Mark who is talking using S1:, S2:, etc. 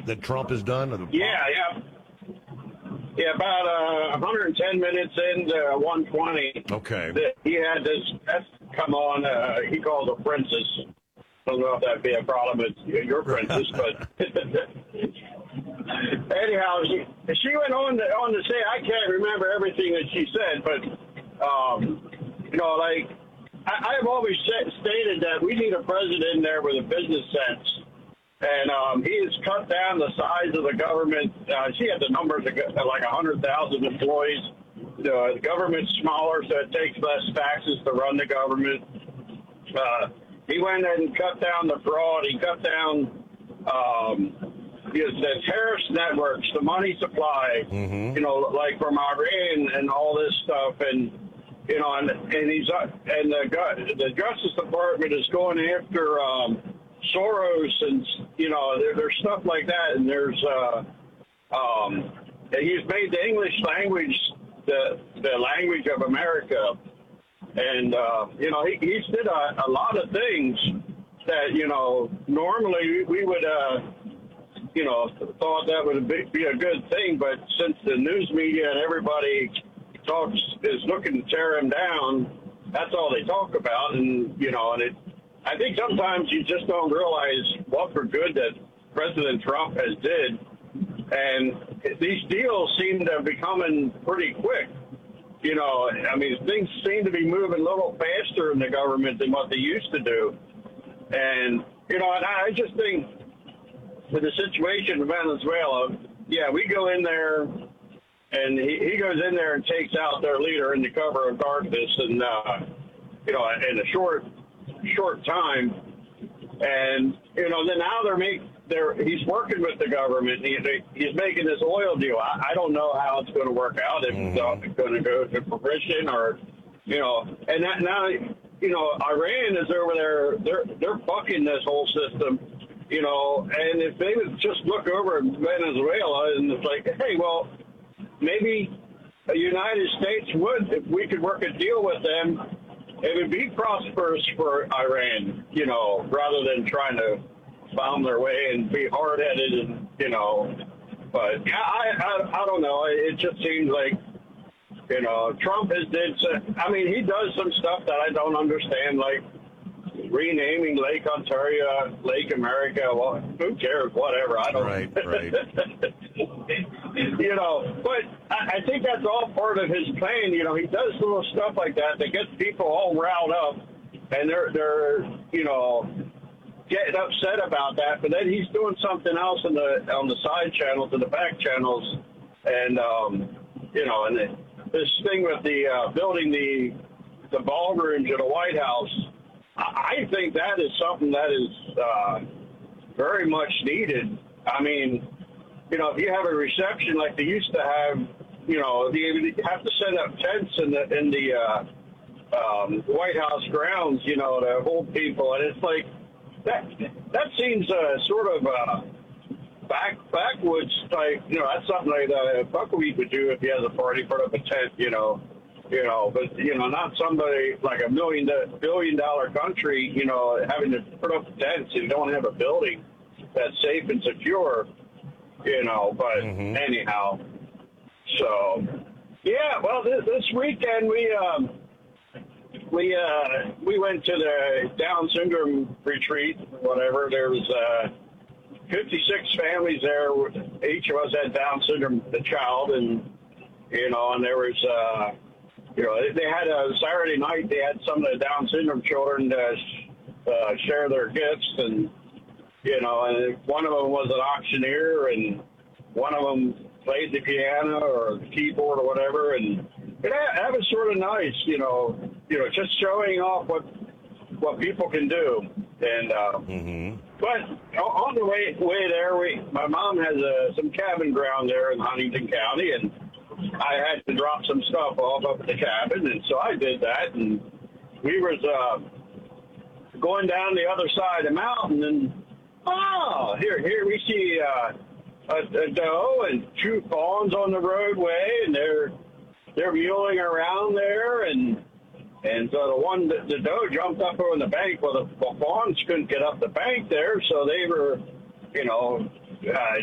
S1: that Trump has done?
S2: Yeah. Yeah, about 110 minutes into 120.
S1: Okay.
S2: He had this come on. He calls a princess. I don't know if that'd be a problem with your princess, but anyhow, she went on to say, I can't remember everything that she said, but I've always stated that we need a president in there with a business sense. And he has cut down the size of the government. She had the numbers of like 100,000 employees. The government's smaller, so it takes less taxes to run the government. He went and cut down the fraud. He cut down the terrorist networks, the money supply, like from Iran and all this stuff. And the Justice Department is going after Soros and there's stuff like that, and there's he's made the English language the language of America, and he's did a lot of things that normally we would thought that would be a good thing, but since the news media and everybody is looking to tear him down, that's all they talk about, and I think sometimes you just don't realize what for good that President Trump has did. And these deals seem to be coming pretty quick. Things seem to be moving a little faster in the government than what they used to do. And I just think with the situation in Venezuela, we go in there, and he goes in there and takes out their leader in the cover of darkness, and in a short time, and then now he's working with the government. He's making this oil deal. I don't know how it's going to work out, if it's going to go to fruition or and that now Iran is over there. They're fucking this whole system, and if they would just look over at Venezuela and it's like, hey, well, maybe the United States would, if we could work a deal with them, it would be prosperous for Iran, rather than trying to bomb their way and be hard-headed and, but I don't know. It just seems like, Trump he does some stuff that I don't understand, like renaming Lake Ontario, Lake America. Well, who cares? Whatever. I don't.
S1: Right.
S2: But I think that's all part of his plan. He does little stuff like that gets people all riled up, and they're getting upset about that. But then he's doing something else on the side channels and the back channels, and and this thing with the building the ballrooms at the White House. I think that is something that is very much needed. If you have a reception like they used to have, you have to set up tents in the White House grounds, to hold people, and it's like that seems sort of backwoods type. That's something like Buckwheat would do if he has a party, put up a tent, but not somebody like a billion-dollar country, having to put up tents. You don't have a building that's safe and secure, But anyhow, so well, this weekend we went to the Down syndrome retreat. Whatever, there was 56 families there. Each of us had Down syndrome, the child, and and there was. They had a Saturday night. They had some of the Down syndrome children share their gifts, and and one of them was an auctioneer, and one of them played the piano or the keyboard or whatever, and that was sort of nice, just showing off what people can do, and but on the way there, my mom has some cabin ground there in Huntington County, and I had to drop some stuff off up at the cabin, and so I did that, and we was going down the other side of the mountain, and here we see a doe and two fawns on the roadway, and they're muling around there, and so the doe jumped up on the bank. Well, the fawns couldn't get up the bank there, so they were,